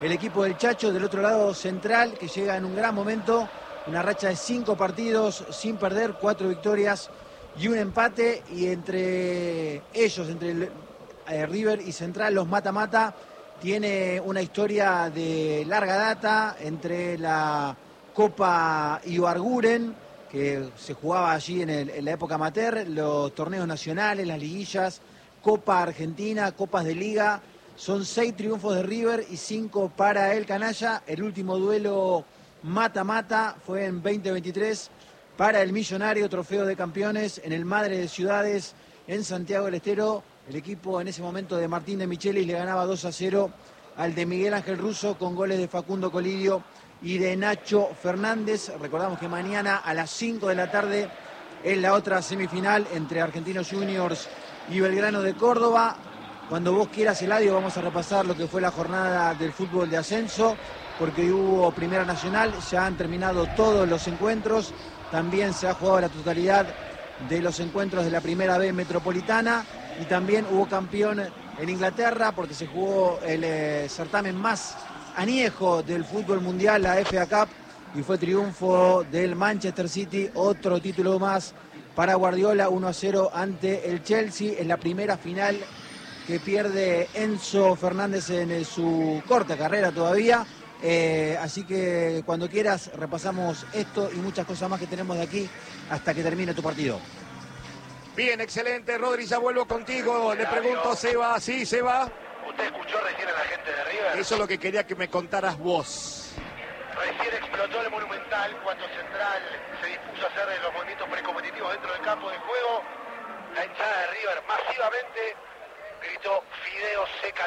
El equipo del Chacho, del otro lado Central, que llega en un gran momento, una racha de 5 partidos sin perder, 4 victorias y un empate, y entre ellos, entre River y Central, los mata-mata, tiene una historia de larga data entre la Copa Ibarguren, que se jugaba allí en la época amateur, los torneos nacionales, las liguillas, Copa Argentina, Copas de Liga. Son 6 triunfos de River y 5 para el canalla. El último duelo mata-mata fue en 2023 para el Millonario, trofeo de campeones en el Madre de Ciudades en Santiago del Estero. El equipo en ese momento de Martín de Michelis le ganaba 2-0 al de Miguel Ángel Russo con goles de Facundo Colidio y de Nacho Fernández. Recordamos que mañana a las 5 de la tarde es la otra semifinal entre Argentinos Juniors y Belgrano de Córdoba. Cuando vos quieras, Eladio, vamos a repasar lo que fue la jornada del fútbol de ascenso, porque hubo Primera Nacional, ya han terminado todos los encuentros, también se ha jugado la totalidad de los encuentros de la Primera B Metropolitana, y también hubo campeón en Inglaterra, porque se jugó el certamen más añejo del fútbol mundial, la FA Cup, y fue triunfo del Manchester City, otro título más para Guardiola, 1-0 ante el Chelsea, en la primera final que pierde Enzo Fernández en su corta carrera todavía. Así que cuando quieras repasamos esto y muchas cosas más que tenemos de aquí hasta que termine tu partido. Bien, excelente, Rodri, ya vuelvo contigo. Le pregunto, Seba, ¿sí, Seba? ¿Usted escuchó recién a la gente de River? Eso es lo que quería que me contaras vos. Recién explotó el Monumental cuando Central se dispuso a hacer los movimientos precompetitivos dentro del campo de juego. La hinchada de River masivamente gritó: Fideo seca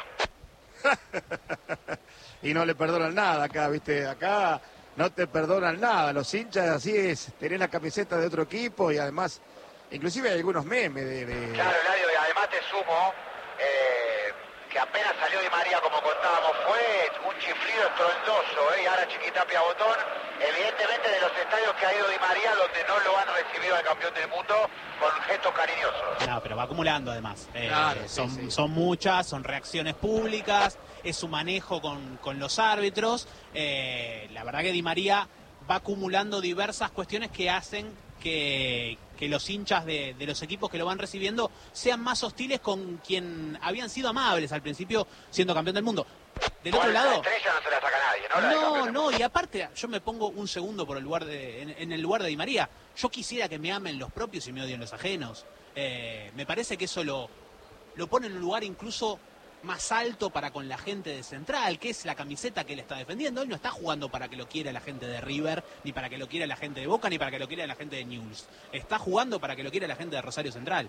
Luca. Y no le perdonan nada acá, ¿viste? Acá no te perdonan nada. Los hinchas, así es, tenés la camiseta de otro equipo y además, inclusive hay algunos memes de... Claro, Eladio, y además te sumo que apenas salió Di María, como contábamos, fue un chiflido estruendoso, y ahora Chiquitapia Botón, evidentemente de los estadios que ha ido Di María, donde no lo han recibido al campeón del mundo con gestos cariñosos. No, pero va acumulando además. Claro, son muchas, son reacciones públicas, es su manejo con los árbitros. La verdad que Di María va acumulando diversas cuestiones que hacen que los hinchas de los equipos que lo van recibiendo sean más hostiles con quien habían sido amables al principio siendo campeón del mundo. Del otro lado... La estrella no se la saca nadie, ¿no? No, y aparte, yo me pongo un segundo por el lugar en el lugar de Di María. Yo quisiera que me amen los propios y me odien los ajenos. Me parece que eso lo pone en un lugar incluso más alto para con la gente de Central, que es la camiseta que él está defendiendo. Él no está jugando para que lo quiera la gente de River, ni para que lo quiera la gente de Boca, ni para que lo quiera la gente de Newell's. Está jugando para que lo quiera la gente de Rosario Central.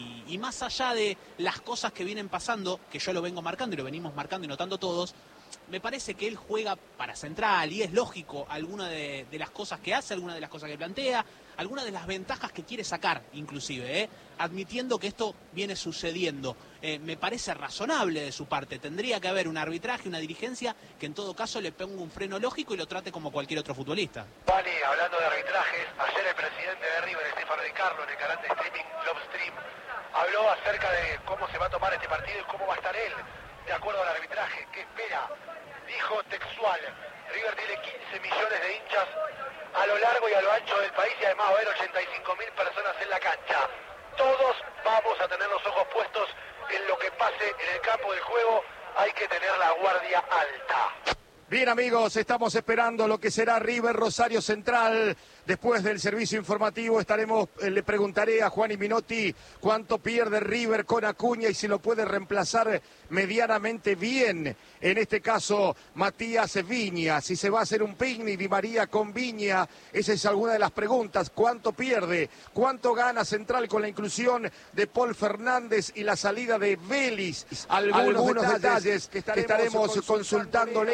Y más allá de las cosas que vienen pasando, que yo lo vengo marcando y lo venimos marcando y notando todos, me parece que él juega para Central y es lógico alguna de las cosas que hace, alguna de las cosas que plantea, algunas de las ventajas que quiere sacar, inclusive, admitiendo que esto viene sucediendo. Me parece razonable de su parte. Tendría que haber un arbitraje, una dirigencia que en todo caso le ponga un freno lógico y lo trate como cualquier otro futbolista. Vale, hablando de arbitrajes, ayer el presidente de River, Estefano Di Carlo, en el canal de streaming Globstream, habló acerca de cómo se va a tomar este partido y cómo va a estar él de acuerdo al arbitraje. ¿Qué espera? Dijo textual: River tiene 15 millones de hinchas a lo largo y a lo ancho del país y además va a haber 85.000 personas en la cancha. Todos vamos a tener los ojos puestos en lo que pase en el campo del juego. Hay que tener la guardia alta. Bien, amigos, estamos esperando lo que será River Rosario Central. Después del servicio informativo le preguntaré a Juan y Minotti cuánto pierde River con Acuña y si lo puede reemplazar medianamente bien. En este caso, Matías Viña. Si se va a hacer un picnic Di María con Viña, esa es alguna de las preguntas. ¿Cuánto pierde? ¿Cuánto gana Central con la inclusión de Paul Fernández y la salida de Vélez? Algunos detalles que estaremos consultándole aquí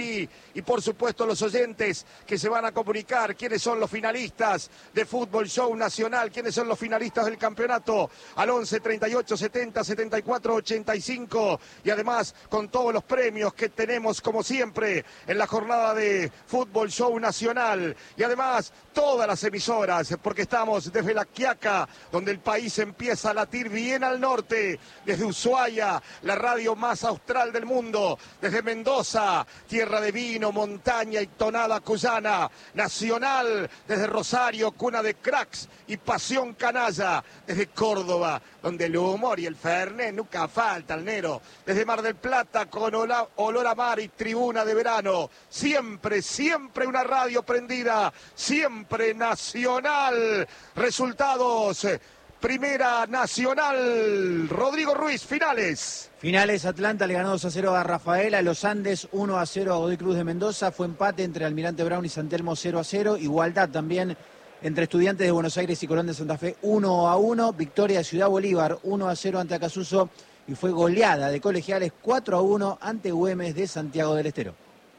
aquí. Y por supuesto los oyentes que se van a comunicar, quiénes son los finalistas de Fútbol Show Nacional, quiénes son los finalistas del campeonato, al 11 38 70 74 85. Y además con todos los premios que tenemos como siempre en la jornada de Fútbol Show Nacional. Y además todas las emisoras, porque estamos desde La Quiaca, donde el país empieza a latir bien al norte, desde Ushuaia, la radio más austral del mundo, desde Mendoza, tierra de vino, montaña y tonada cuyana, Nacional, desde Rosario, cuna de cracks y pasión canalla, desde Córdoba, donde el humor y el fernet nunca faltan, Nero, desde Mar del Plata con olor a mar y tribuna de verano, siempre, siempre una radio prendida, siempre nacional. Resultados: Primera Nacional, Rodrigo Ruiz, finales. Finales, Atlanta le ganó 2-0 a Rafaela, Los Andes 1-0 a Godoy Cruz de Mendoza, fue empate entre Almirante Brown y San Telmo 0-0, igualdad también entre Estudiantes de Buenos Aires y Colón de Santa Fe 1-1, victoria de Ciudad Bolívar 1-0 ante Acasuso y fue goleada de Colegiales 4-1 ante Güemes de Santiago del Estero.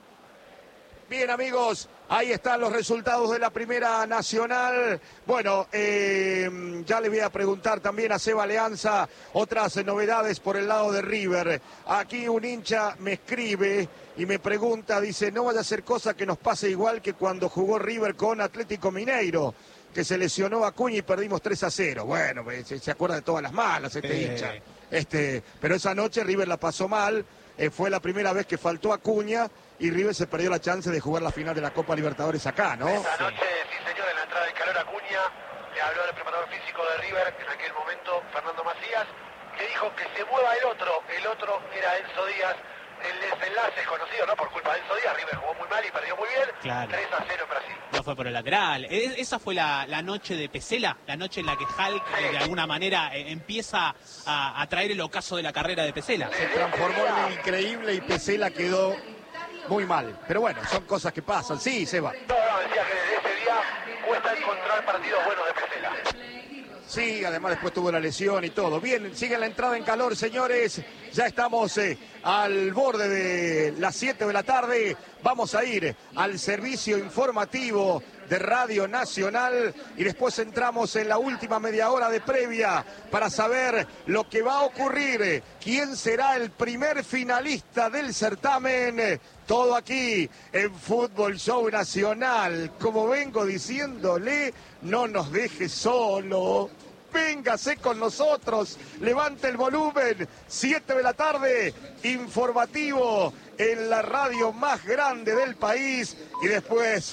Bien, amigos, ahí están los resultados de la Primera Nacional. Bueno, ya le voy a preguntar también a Seba Leanza otras novedades por el lado de River. Aquí un hincha me escribe y me pregunta, dice, no vaya a ser cosa que nos pase igual que cuando jugó River con Atlético Mineiro, que se lesionó a Acuña y perdimos 3-0. Bueno, se acuerda de todas las malas hincha. Pero esa noche River la pasó mal, fue la primera vez que faltó Acuña y River se perdió la chance de jugar la final de la Copa Libertadores acá, ¿no? Esa noche, sí señor, en la entrada de calor Acuña, le habló al preparador físico de River, en aquel momento, Fernando Macías, que dijo que se mueva el otro era Enzo Díaz. El desenlace es conocido, ¿no? Por culpa de Enzo Díaz, River jugó muy mal y perdió muy bien, claro. 3-0 en Brasil. No fue por el lateral. Esa fue la noche de Pesela, la noche en la que Hulk de alguna manera empieza a traer el ocaso de la carrera de Pesela. Se transformó en increíble y Pesela quedó muy mal. Pero bueno, son cosas que pasan. Sí, Seba. No, decía que desde ese día cuesta encontrar partidos buenos de Pesela. Sí, además después tuvo la lesión y todo. Bien, sigue la entrada en calor, señores. Ya estamos al borde de las 7 de la tarde. Vamos a ir al servicio informativo de Radio Nacional y después entramos en la última media hora de previa para saber lo que va a ocurrir. ¿Quién será el primer finalista del certamen? Todo aquí en Fútbol Show Nacional. Como vengo diciéndole, no nos deje solo. Véngase con nosotros, levante el volumen, 7 de la tarde, informativo en la radio más grande del país y después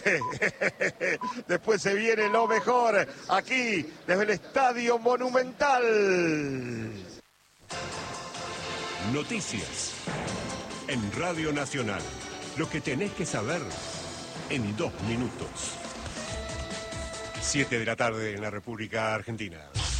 se viene lo mejor aquí desde el Estadio Monumental. Noticias en Radio Nacional, lo que tenés que saber en 2 minutos. 7 de la tarde en la República Argentina.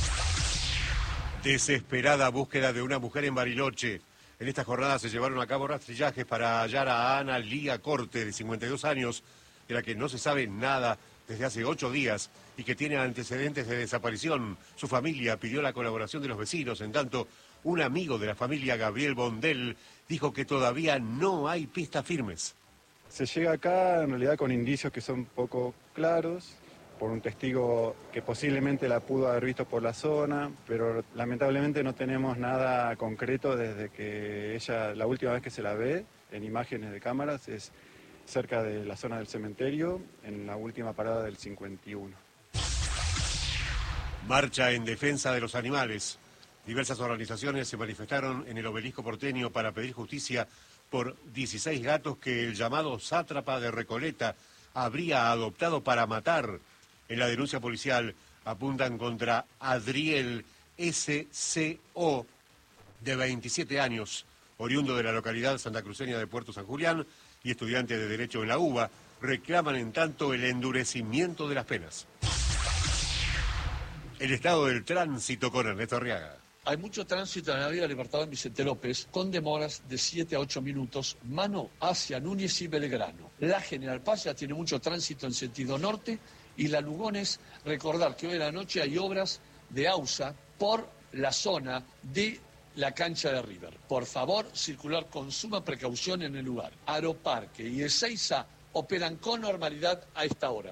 Desesperada búsqueda de una mujer en Bariloche. En esta jornada se llevaron a cabo rastrillajes para hallar a Ana Lía Corte, de 52 años, de la que no se sabe nada desde hace 8 días y que tiene antecedentes de desaparición. Su familia pidió la colaboración de los vecinos. En tanto, un amigo de la familia, Gabriel Bondel, dijo que todavía no hay pistas firmes. Se llega acá en realidad con indicios que son poco claros, por un testigo que posiblemente la pudo haber visto por la zona, pero lamentablemente no tenemos nada concreto desde que ella, la última vez que se la ve en imágenes de cámaras, es cerca de la zona del cementerio, en la última parada del 51. Marcha en defensa de los animales. Diversas organizaciones se manifestaron en el Obelisco porteño para pedir justicia por 16 gatos que el llamado sátrapa de Recoleta habría adoptado para matar. En la denuncia policial apuntan contra Adriel S.C.O., de 27 años, oriundo de la localidad santacruceña de Puerto San Julián y estudiante de Derecho en la UBA. Reclaman en tanto el endurecimiento de las penas. El estado del tránsito con Ernesto Arriaga. Hay mucho tránsito en la avenida Libertador Vicente López, con demoras de 7 a 8 minutos, mano hacia Núñez y Belgrano. La General Paz ya tiene mucho tránsito en sentido norte, y la Lugones, recordar que hoy en la noche hay obras de AUSA por la zona de la cancha de River. Por favor, circular con suma precaución en el lugar. Aeroparque y Ezeiza operan con normalidad a esta hora.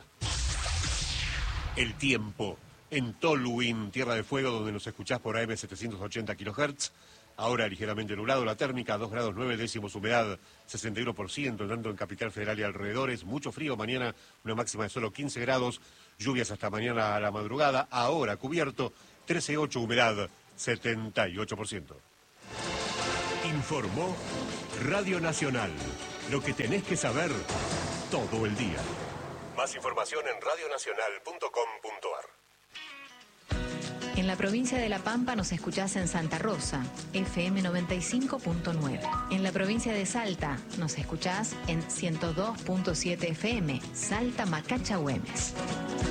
El tiempo en Tolwyn, Tierra del Fuego, donde nos escuchás por AM 780 kHz. Ahora ligeramente nublado, la térmica 2 grados 9 décimos, humedad 61%, tanto en Capital Federal y alrededores. Mucho frío, mañana una máxima de solo 15 grados, lluvias hasta mañana a la madrugada. Ahora cubierto, 13,8, humedad 78%. Informó Radio Nacional. Lo que tenés que saber todo el día. Más información en radionacional.com.ar. En la provincia de La Pampa nos escuchás en Santa Rosa, FM 95.9. En la provincia de Salta nos escuchás en 102.7 FM, Salta Macacha Güemes.